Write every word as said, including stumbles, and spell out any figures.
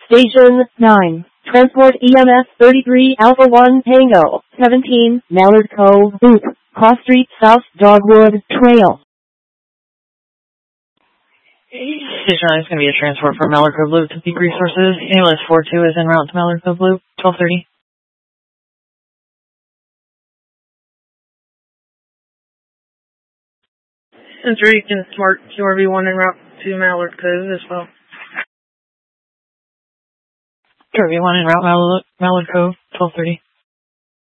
Station nine. Transport E M S thirty-three Alpha one Tango seventeen Mallard Cove Loop. Cross Street South Dogwood Trail. Station nine is going to be a transport for Mallard Cove Loop to Peak Resources. Ambulance four two is en route to Mallard Cove Loop, twelve thirty. And three can smart Q R V one en route to Mallard Cove as well. Q R V one en route Mallard, Mallard Cove, twelve thirty.